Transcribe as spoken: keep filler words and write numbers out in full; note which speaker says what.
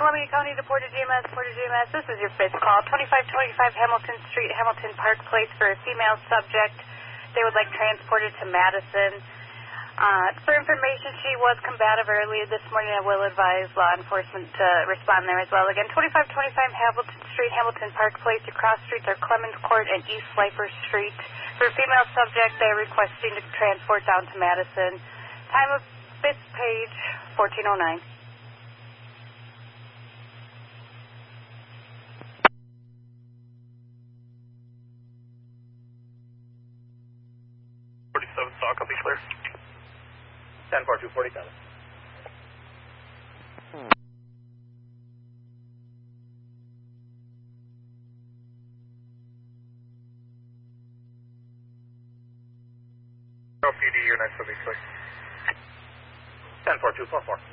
Speaker 1: Columbia County to Porter G M S, Porter G M S. This is your fifth call. twenty-five twenty-five Hamilton Street, Hamilton Park Place for a female subject. They would like transported to Madison. Uh, for information, she was combative earlier this morning. I will advise law enforcement to respond there as well. Again, twenty-five twenty-five Hamilton Street, Hamilton Park Place. Your cross streets are Clemens Court and East Slifer Street. For a female subject, they are requesting to transport down to Madison. Time of fifth page, fourteen oh nine.
Speaker 2: forty-seven, stock, I'll be clear. ten four two forty-seven. No P D, you're next, I'll be clear. ten four two four four.